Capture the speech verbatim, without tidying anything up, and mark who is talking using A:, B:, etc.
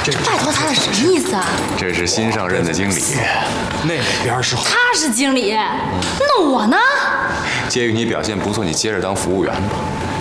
A: 这拜托他的什么意思啊？
B: 这是新上任的经理，
C: 那边是
A: 他是经理，那我呢？
B: 介于你表现不错，你接着当服务员吧。